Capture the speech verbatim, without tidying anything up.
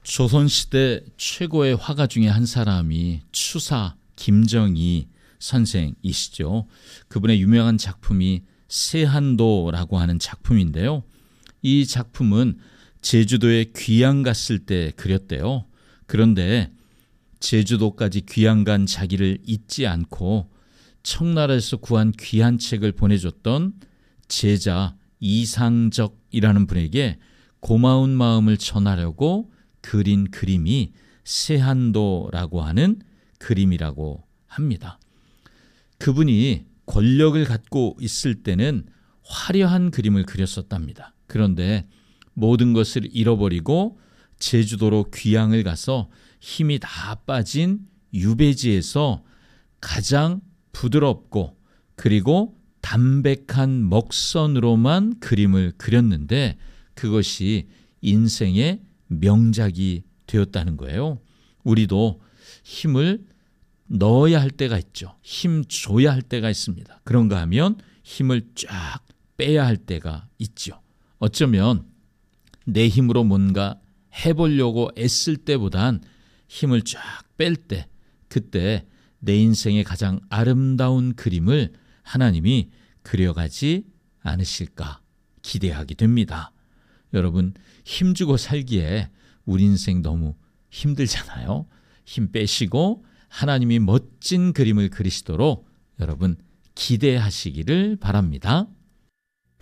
조선시대 최고의 화가 중에 한 사람이 추사 김정희 선생이시죠. 그분의 유명한 작품이 세한도라고 하는 작품인데요. 이 작품은 제주도에 귀양 갔을 때 그렸대요. 그런데 제주도까지 귀양 간 자기를 잊지 않고 청나라에서 구한 귀한 책을 보내줬던 제자 이상적이라는 분에게 고마운 마음을 전하려고 그린 그림이 세한도라고 하는 그림이라고 합니다. 그분이 권력을 갖고 있을 때는 화려한 그림을 그렸었답니다. 그런데 모든 것을 잃어버리고 제주도로 귀향을 가서 힘이 다 빠진 유배지에서 가장 부드럽고 그리고 담백한 먹선으로만 그림을 그렸는데 그것이 인생의 명작이 되었다는 거예요. 우리도 힘을 넣어야 할 때가 있죠. 힘 줘야 할 때가 있습니다. 그런가 하면 힘을 쫙 빼야 할 때가 있죠. 어쩌면 내 힘으로 뭔가 해보려고 애쓸 때보단 힘을 쫙 뺄 때, 그때 내 인생의 가장 아름다운 그림을 하나님이 그려가지 않으실까 기대하게 됩니다. 여러분, 힘주고 살기에 우리 인생 너무 힘들잖아요. 힘 빼시고 하나님이 멋진 그림을 그리시도록 여러분 기대하시기를 바랍니다.